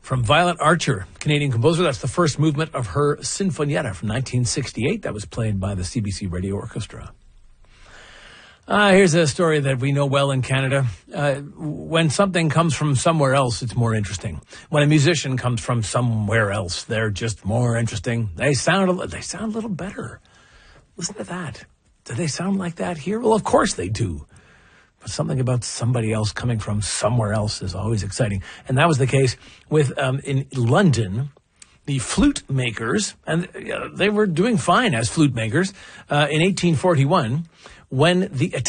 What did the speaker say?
From Violet Archer, Canadian composer. That's the first movement of her Sinfonietta from 1968. That was played by the CBC Radio Orchestra. Here's a story that we know well in Canada. When something comes from somewhere else, it's more interesting. When a musician comes from somewhere else, they're just more interesting. They sound a little better. Listen to that. Do they sound like that here? Well, of course they do. But something about somebody else coming from somewhere else is always exciting. And that was the case with, in London, the flute makers, and they were doing fine as flute makers, in 1841, when the